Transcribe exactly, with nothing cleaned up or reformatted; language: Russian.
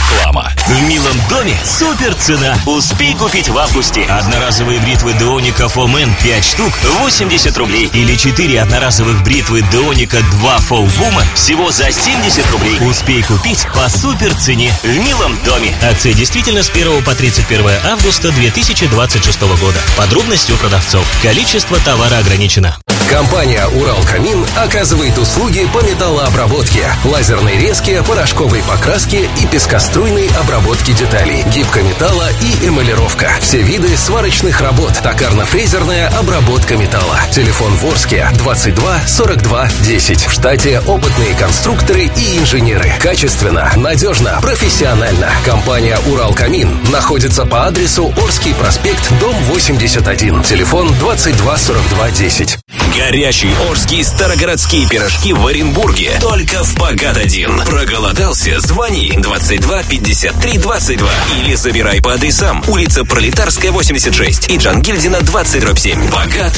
Реклама. В милом доме супер цена. Успей купить в августе. Одноразовые бритвы Деоника Foam пять штук восемьдесят рублей. Или четыре одноразовых бритвы Деоника два Fall Boom всего за семьдесят рублей. Успей купить по супер цене в милом доме. Акция действительно с первого по тридцать первое августа две тысячи двадцать шестого года. Подробности у продавцов. Количество товара ограничено. Компания «Уралкамин» оказывает услуги по металлообработке, лазерной резке, порошковой покраске и пескоструйной обработке деталей, гибкометалла и эмалировка. Все виды сварочных работ, токарно-фрезерная обработка металла. Телефон в Орске двадцать два сорок два десять. В штате опытные конструкторы и инженеры. Качественно, надежно, профессионально. Компания «Уралкамин» находится по адресу Орский проспект, дом восемьдесят один. Телефон двадцать два сорок два десять. Горячие орские старогородские пирожки в Оренбурге. Только в Богат один. Проголодался? Звони двадцать два пятьдесят три двадцать два. Или забирай по адресам: улица Пролетарская, восемьдесят шесть и Джангильдина, двадцать семь. Богат